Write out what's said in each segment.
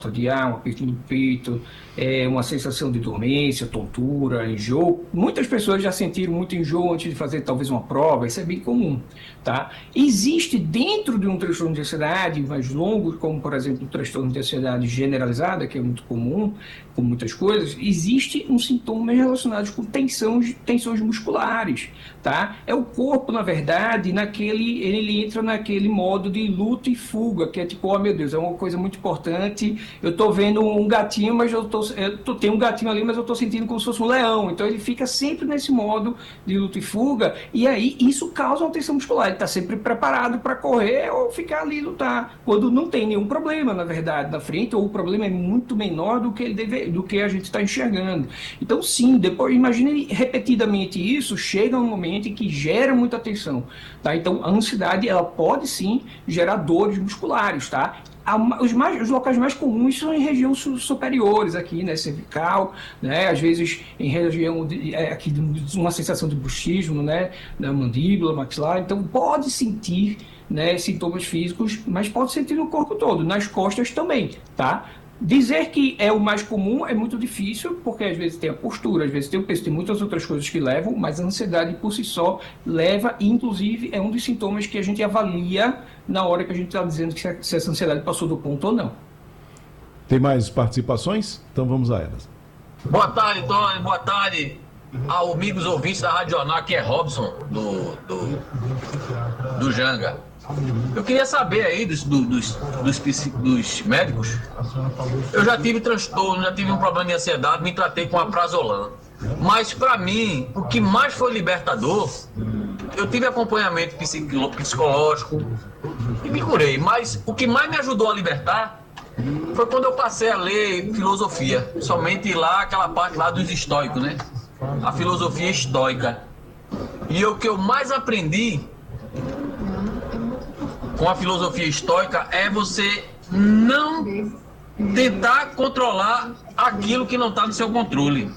de ar, um aperto no peito, uma sensação de dormência, tontura, enjoo. Muitas pessoas já sentiram muito enjoo antes de fazer talvez uma prova, isso é bem comum, tá? Existe dentro de um transtorno de ansiedade mais longo, como por exemplo o transtorno de ansiedade generalizada, que é muito comum, com muitas coisas, existe um sintoma relacionado com tensões musculares, tá? É o corpo, na verdade, ele entra naquele modo de luta e fuga, que é tipo, oh meu Deus, é uma coisa muito importante, eu tô vendo um gatinho, mas tem um gatinho ali, mas eu tô sentindo como se fosse um leão, então ele fica sempre nesse modo de luta e fuga, e aí isso causa uma tensão muscular, ele tá sempre preparado para correr ou ficar ali e lutar, quando não tem nenhum problema, na verdade, na frente, ou o problema é muito menor do que a gente está enxergando. Então, sim, depois, imagine repetidamente isso, chega um momento em que gera muita tensão, tá? Então, a ansiedade, ela pode sim gerar dores musculares, tá? Os locais mais comuns são em regiões superiores aqui, né, cervical, né, às vezes em região aqui uma sensação de bruxismo, né, na mandíbula, maxilar, então pode sentir, né, sintomas físicos, mas pode sentir no corpo todo, nas costas também, tá? Dizer que é o mais comum é muito difícil, porque às vezes tem a postura, às vezes tem o peso, tem muitas outras coisas que levam, mas a ansiedade por si só leva, e inclusive é um dos sintomas que a gente avalia na hora que a gente está dizendo que se essa ansiedade passou do ponto ou não. Tem mais participações? Então vamos a elas. Boa tarde, Tony. Boa tarde aos amigos ouvintes da Rádio Jornal, que é Robson, do Janga. Eu queria saber aí dos médicos. Eu já tive transtorno, já tive um problema de ansiedade, me tratei com aprazolam. Mas para mim, o que mais foi libertador, eu tive acompanhamento psicológico e me curei. Mas o que mais me ajudou a libertar foi quando eu passei a ler filosofia. Somente lá, aquela parte lá dos estoicos, né? A filosofia estoica. E o que eu mais aprendi com a filosofia estoica é você não tentar controlar aquilo que não está no seu controle.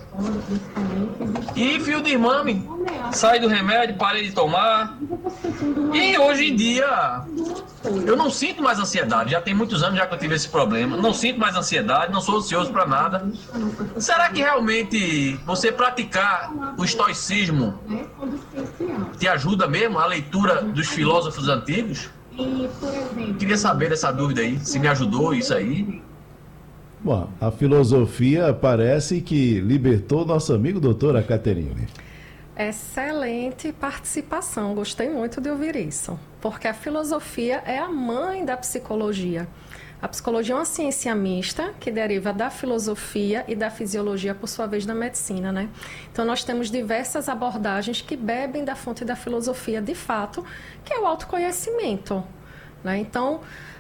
E fio de mame, saí do remédio, parei de tomar. E hoje em dia eu não sinto mais ansiedade. Já tem muitos anos já que eu tive esse problema. Não sinto mais ansiedade, não sou ansioso para nada. Será que realmente você praticar o estoicismo te ajuda mesmo a leitura dos filósofos antigos? Queria saber dessa dúvida aí, se me ajudou isso aí. Bom, a filosofia parece que libertou nosso amigo doutor Caterine. Excelente participação, gostei muito de ouvir isso, porque a filosofia é a mãe da psicologia. A psicologia é uma ciência mista que deriva da filosofia e da fisiologia, por sua vez, da medicina, né? Então, nós temos diversas abordagens que bebem da fonte da filosofia, de fato, que é o autoconhecimento, né? Então,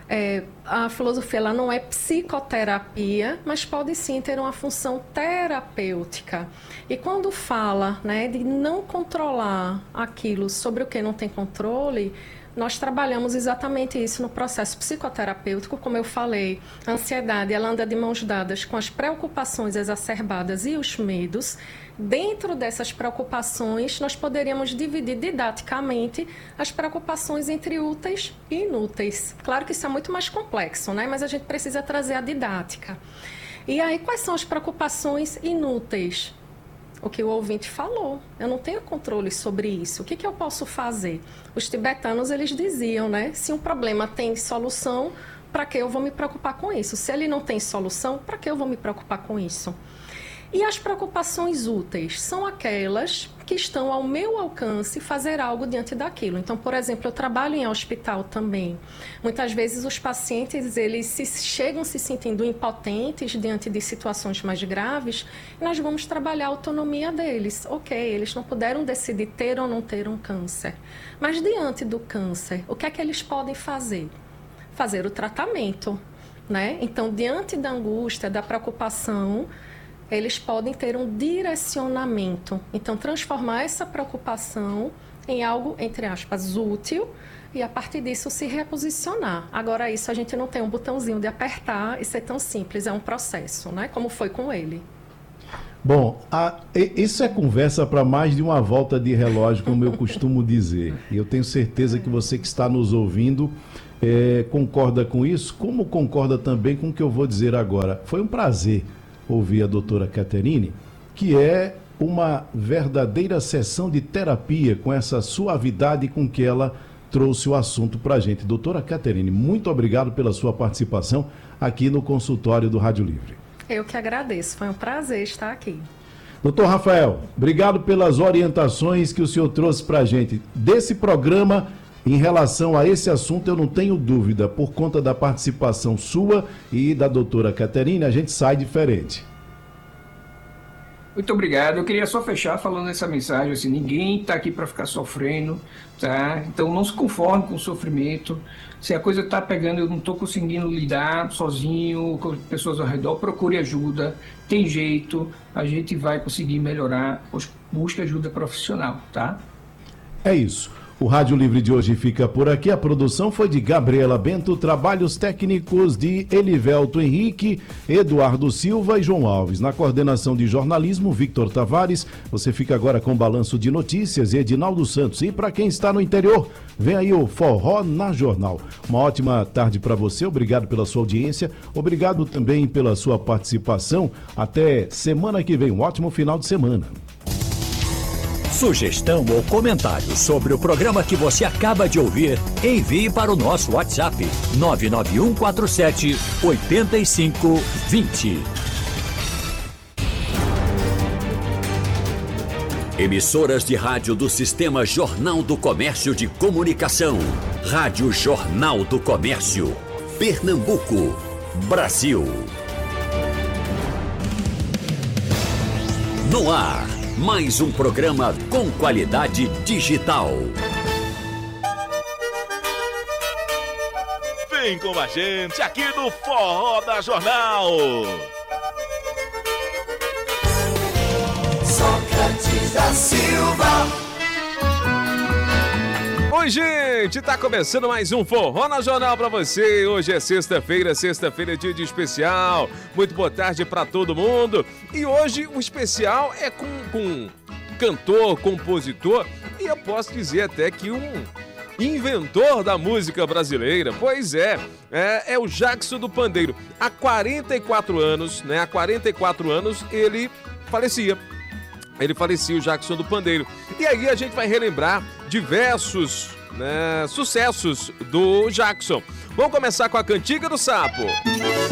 a filosofia ela não é psicoterapia, mas pode sim ter uma função terapêutica. E quando fala, né, de não controlar aquilo sobre o que não tem controle, nós trabalhamos exatamente isso no processo psicoterapêutico. Como eu falei, a ansiedade ela anda de mãos dadas com as preocupações exacerbadas e os medos. Dentro dessas preocupações, nós poderíamos dividir didaticamente as preocupações entre úteis e inúteis. Claro que isso é muito mais complexo, né? Mas a gente precisa trazer a didática. E aí, quais são as preocupações inúteis? O que o ouvinte falou, eu não tenho controle sobre isso, o que eu posso fazer? Os tibetanos, eles diziam, né, se um problema tem solução, para que eu vou me preocupar com isso? Se ele não tem solução, para que eu vou me preocupar com isso? E as preocupações úteis são aquelas que estão ao meu alcance fazer algo diante daquilo. Então, por exemplo, eu trabalho em hospital também. Muitas vezes os pacientes, eles chegam se sentindo impotentes diante de situações mais graves e nós vamos trabalhar a autonomia deles. Ok, eles não puderam decidir ter ou não ter um câncer. Mas diante do câncer, o que é que eles podem fazer? Fazer o tratamento, né? Então, diante da angústia, da preocupação, eles podem ter um direcionamento. Então, transformar essa preocupação em algo, entre aspas, útil e, a partir disso, se reposicionar. Agora, isso a gente não tem um botãozinho de apertar e ser tão simples, é um processo, né? Como foi com ele. Bom, isso é conversa para mais de uma volta de relógio, como eu costumo dizer. E eu tenho certeza que você que está nos ouvindo concorda com isso, como concorda também com o que eu vou dizer agora. Foi um prazer ouvir a doutora Caterine, que é uma verdadeira sessão de terapia, com essa suavidade com que ela trouxe o assunto para a gente. Doutora Caterine, muito obrigado pela sua participação aqui no consultório do Rádio Livre. Eu que agradeço, foi um prazer estar aqui. Doutor Rafael, obrigado pelas orientações que o senhor trouxe para a gente. Desse programa, em relação a esse assunto, eu não tenho dúvida, por conta da participação sua e da doutora Caterine, a gente sai diferente. Muito obrigado. Eu queria só fechar falando essa mensagem, assim, ninguém está aqui para ficar sofrendo, tá? Então não se conforme com o sofrimento. Se a coisa está pegando, eu não estou conseguindo lidar sozinho, com pessoas ao redor, procure ajuda, tem jeito, a gente vai conseguir melhorar, busque ajuda profissional, tá? É isso. O Rádio Livre de hoje fica por aqui. A produção foi de Gabriela Bento, trabalhos técnicos de Elivelto Henrique, Eduardo Silva e João Alves. Na coordenação de jornalismo, Victor Tavares. Você fica agora com o balanço de notícias e Edinaldo Santos. E para quem está no interior, vem aí o Forró na Jornal. Uma ótima tarde para você. Obrigado pela sua audiência. Obrigado também pela sua participação. Até semana que vem. Um ótimo final de semana. Sugestão ou comentário sobre o programa que você acaba de ouvir, envie para o nosso WhatsApp 99147-8520. Emissoras de rádio do Sistema Jornal do Comércio de Comunicação. Rádio Jornal do Comércio. Pernambuco, Brasil. No ar. Mais um programa com qualidade digital. Vem com a gente aqui no Forró da Jornal. Sócrates da Silva. Oi, gente, tá começando mais um Forró na Jornal pra você. Hoje é sexta-feira, dia de especial. Muito boa tarde pra todo mundo. E hoje o especial é com cantor, compositor e eu posso dizer até que um inventor da música brasileira. Pois é o Jackson do Pandeiro. Há 44 anos, né? Há 44 anos ele falecia. Ele falecia, o Jackson do Pandeiro. E aí a gente vai relembrar diversos sucessos do Jackson. Vamos começar com a Cantiga do Sapo.